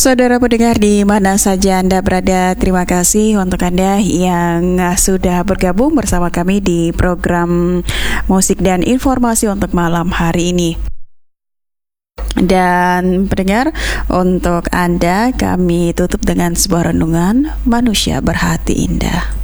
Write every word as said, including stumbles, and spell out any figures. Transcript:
Saudara pendengar di mana saja Anda berada, terima kasih untuk Anda yang sudah bergabung bersama kami di program Musik dan Informasi untuk malam hari ini. Dan pendengar, untuk Anda kami tutup dengan sebuah renungan manusia berhati indah.